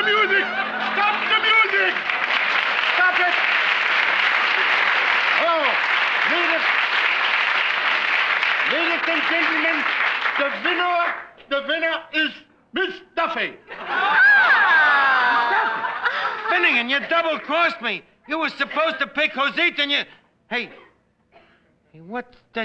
music! Stop the music! Stop it! Oh, ladies and gentlemen, the winner is Miss Duffy. Finnegan, you double-crossed me. You were supposed to pick Josita and you... Hey, what's that